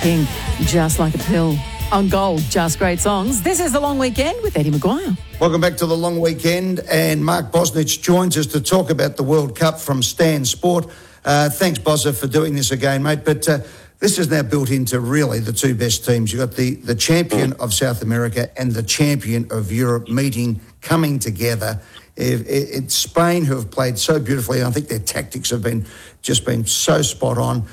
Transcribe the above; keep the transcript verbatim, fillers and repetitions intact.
King, Just Like a Pill. On Gold, just great songs. This is The Long Weekend with Eddie Maguire. Welcome back to The Long Weekend, and Mark Bosnich joins us to talk about the World Cup from Stan Sport. Uh, thanks, Bozza, for doing this again, mate. But uh, this is now built into really the two best teams. You've got the, the champion of South America and the champion of Europe meeting, coming together. It, it, it's Spain, who have played so beautifully. I think their tactics have been just been so spot on.